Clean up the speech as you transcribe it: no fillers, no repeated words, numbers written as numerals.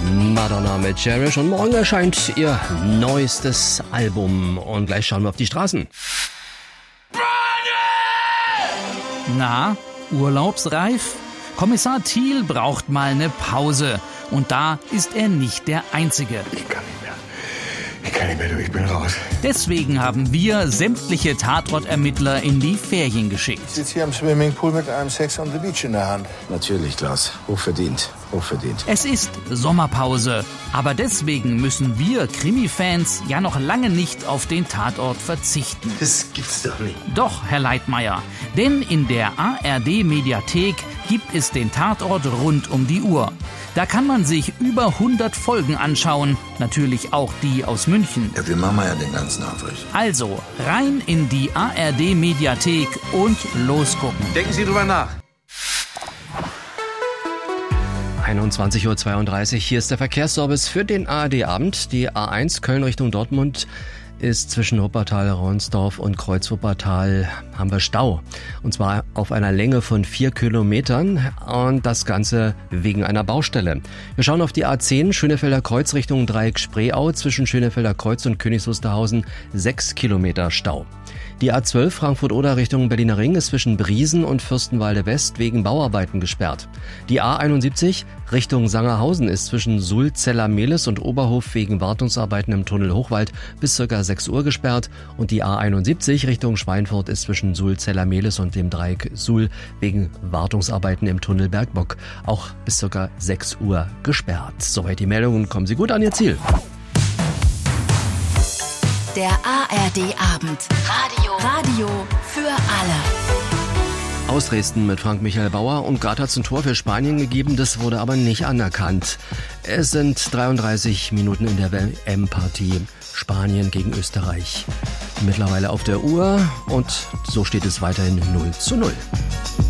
Madonna mit Cherish und morgen erscheint ihr neuestes Album und gleich schauen wir auf die Straßen. Na, urlaubsreif? Kommissar Thiel braucht mal eine Pause und da ist er nicht der Einzige. Ich kann nicht mehr, du, ich bin raus. Deswegen haben wir sämtliche Tatortermittler in die Ferien geschickt. Ich sitze hier am Swimmingpool mit einem Sex on the Beach in der Hand. Natürlich, Klaus. Hochverdient. Hochverdient. Es ist Sommerpause, aber deswegen müssen wir Krimi-Fans ja noch lange nicht auf den Tatort verzichten. Das gibt's doch nicht. Doch, Herr Leitmayr, denn in der ARD-Mediathek gibt es den Tatort rund um die Uhr. Da kann man sich über 100 Folgen anschauen, natürlich auch die aus München. Ja, wir machen ja den ganzen Aufriss. Also rein in die ARD-Mediathek und losgucken. Denken Sie drüber nach. 21:32 Uhr, hier ist der Verkehrsservice für den ARD-Abend. Die A1 Köln Richtung Dortmund ist zwischen Wuppertal, Ronsdorf und Kreuz-Wuppertal haben wir Stau. Und zwar auf einer Länge von 4 Kilometern und das Ganze wegen einer Baustelle. Wir schauen auf die A10 Schönefelder Kreuz Richtung Dreieck Spreeau zwischen Schönefelder Kreuz und Königs Wusterhausen 6 Kilometer Stau. Die A12 Frankfurt-Oder Richtung Berliner Ring ist zwischen Briesen und Fürstenwalde West wegen Bauarbeiten gesperrt. Die A71 Richtung Sangerhausen ist zwischen Sulzeller-Mehlis und Oberhof wegen Wartungsarbeiten im Tunnel Hochwald bis ca. 6 Uhr gesperrt. Und die A71 Richtung Schweinfurt ist zwischen Sulzeller-Mehlis und dem Dreieck Suhl wegen Wartungsarbeiten im Tunnel Bergbock auch bis ca. 6 Uhr gesperrt. Soweit die Meldungen, kommen Sie gut an Ihr Ziel. Der ARD-Abend. Radio für alle. Aus Dresden mit Frank-Michael Bauer und gerade hat es ein Tor für Spanien gegeben, das wurde aber nicht anerkannt. Es sind 33 Minuten in der WM-Partie Spanien gegen Österreich. Mittlerweile auf der Uhr und so steht es weiterhin 0:0.